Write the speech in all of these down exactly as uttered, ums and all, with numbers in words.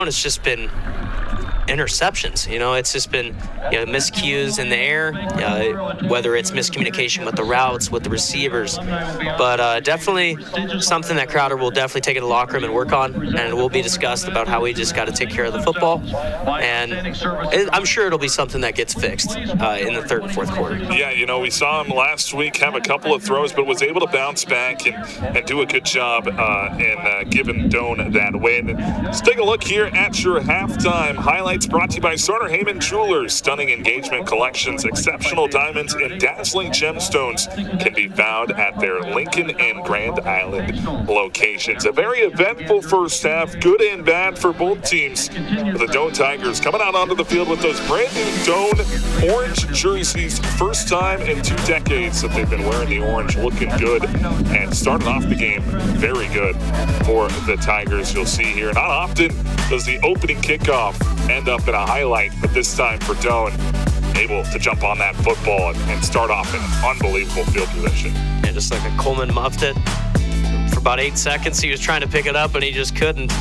It's just been interceptions. You know, it's just been, you know, miscues in the air, uh, whether it's miscommunication with the routes, with the receivers. But uh, definitely something that Crowder will definitely take in the locker room and work on, and it will be discussed about how we just got to take care of the football. And it, I'm sure it'll be something that gets fixed uh, in the third and fourth quarter. Yeah, you know, we saw him last week have a couple of throws, but was able to bounce back and, and do a good job uh, in uh, giving Doane that win. Let's take a look here at your halftime highlights, brought to you by Sartor Heyman Jewelers. Stunning engagement collections, exceptional diamonds, and dazzling gemstones can be found at their Lincoln and Grand Island locations. A very eventful first half, good and bad for both teams. The Doane Tigers coming out onto the field with those brand new Doane orange jerseys. First time in two decades that they've been wearing the orange, looking good, and started off the game very good for the Tigers. You'll see here, not often does the opening kickoff end up in a highlight, but this time for Doane, able to jump on that football and, and start off in an unbelievable field position. Yeah, just like a Coleman muffed it. For about eight seconds, he was trying to pick it up, and he just couldn't.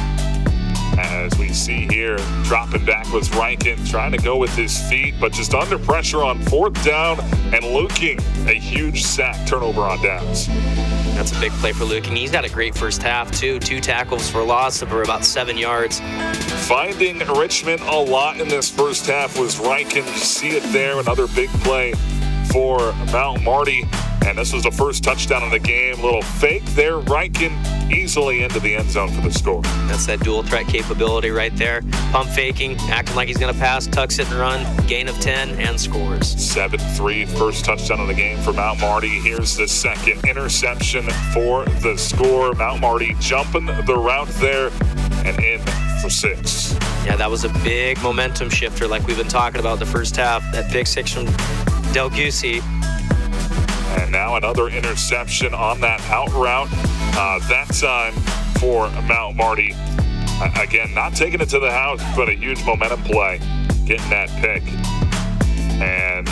As we see here, dropping back was Ryken, trying to go with his feet, but just under pressure on fourth down, and Luking, a huge sack turnover on downs. That's a big play for Luking. He's got a great first half, too. Two tackles for a loss of about seven yards. Finding Richmond a lot in this first half was Ryken. You see it there, another big play for Mount Marty. And this was the first touchdown of the game. Little fake there. Ryken easily into the end zone for the score. That's that dual threat capability right there. Pump faking, acting like he's going to pass, tucks it and run, gain of ten, and scores. seven three, first touchdown of the game for Mount Marty. Here's the second interception for the score. Mount Marty jumping the route there and in for six. Yeah, that was a big momentum shifter like we've been talking about the first half. That big six from Del Gucci. And now another interception on that out route. Uh, that time for Mount Marty. Uh, again, not taking it to the house, but a huge momentum play. Getting that pick. And,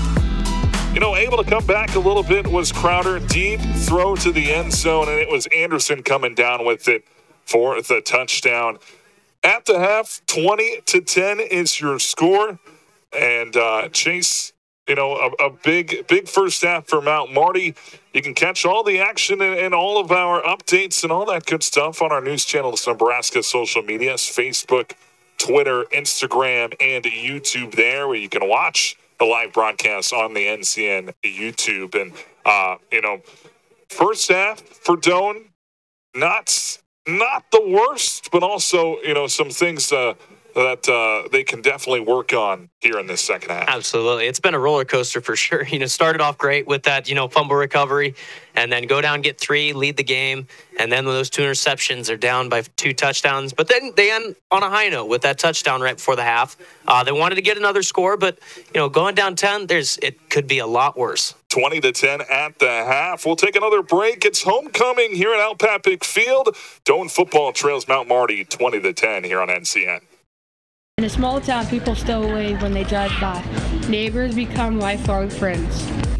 uh, you know, able to come back a little bit was Crowder. Deep throw to the end zone, and it was Anderson coming down with it for the touchdown. At the half, twenty to ten is your score. And uh, Chase... You know, a, a big, big first half for Mount Marty. You can catch all the action and, and all of our updates and all that good stuff on our news channels, Nebraska social medias, Facebook, Twitter, Instagram, and YouTube there, where you can watch the live broadcasts on the N C N YouTube. And, uh, you know, first half for Doane, not, not the worst, but also, you know, some things uh, that uh, they can definitely work on here in this second half. Absolutely. It's been a roller coaster for sure. You know, started off great with that, you know, fumble recovery, and then go down, get three, lead the game, and then with those two interceptions, they're down by two touchdowns. But then they end on a high note with that touchdown right before the half. Uh, they wanted to get another score, but, you know, going down ten, there's it could be a lot worse. twenty to ten at the half. We'll take another break. It's homecoming here at Alpapic Field. Doane football trails Mount Marty twenty to ten here on N C N. In a small town, people still wave when they drive by. Neighbors become lifelong friends.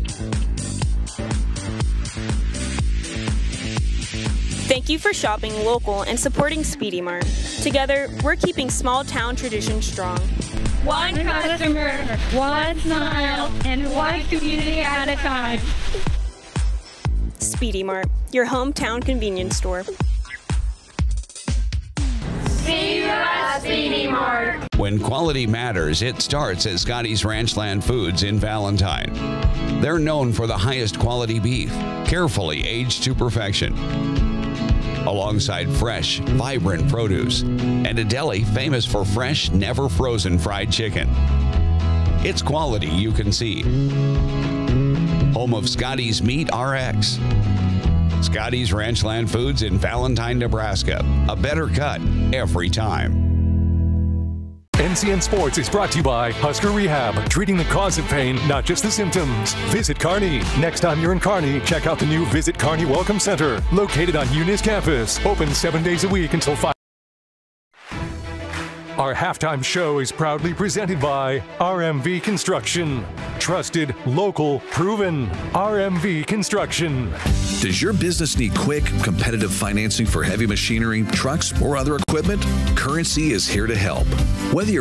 Thank you for shopping local and supporting Speedy Mart. Together, we're keeping small town traditions strong. One customer, one smile, and one community at a time. Speedy Mart, your hometown convenience store. See you at Speedy Mart. When quality matters, it starts at Scotty's Ranchland Foods in Valentine. They're known for the highest quality beef, carefully aged to perfection, alongside fresh, vibrant produce, and a deli famous for fresh, never frozen fried chicken. It's quality you can see. Home of Scotty's Meat R X. Scotty's Ranchland Foods in Valentine, Nebraska. A better cut every time. N C N Sports is brought to you by Husker Rehab, treating the cause of pain, not just the symptoms. Visit Kearney. Next time you're in Kearney, check out the new Visit Kearney Welcome Center, located on Eunice campus. Open seven days a week until five. Our halftime show is proudly presented by R M V Construction. Trusted, local, proven. R M V Construction. Does your business need quick, competitive financing for heavy machinery, trucks, or other equipment? Currency is here to help. Whether you're